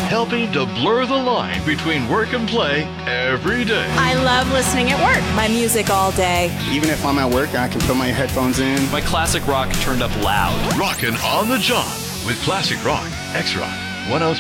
helping to blur the line between work and play every day. I love listening at work. My music all day. Even if I'm at work, I can put my headphones in. My classic rock turned up loud. Rockin' on the job with Classic Rock, X-Rock, 103.